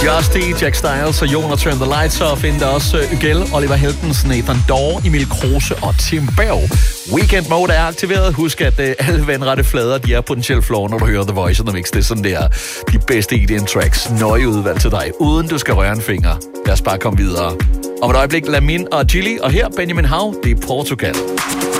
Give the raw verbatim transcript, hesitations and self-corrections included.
Justy, Jack Styles og Jon og Turn the Lights Off, inden der også Ygel, Oliver Heldens, Nathan Dawe, Emil Kruse og Tim Berg. Weekend mode er aktiveret. Husk, at uh, alle vandrette flader, de er potentielt floor, når du hører The Voice on the Mix. Det er sådan, det er de bedste E D M-tracks. Nøje udvalg til dig, uden du skal røre en finger. Lad os bare komme videre. Om et øjeblik, Lamin og Gilly, og her Benjamin Hav, det er Portugal.